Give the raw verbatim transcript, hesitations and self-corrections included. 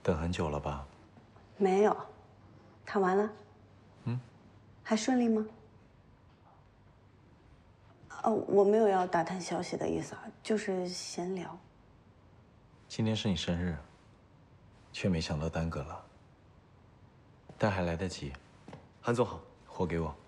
等很久了吧？ 没有，谈完了。 嗯， 还顺利吗？哦，我没有要打探消息的意思啊，就是闲聊。 今天是你生日，却没想到耽搁了，但还来得及。 韩总好， 货给我。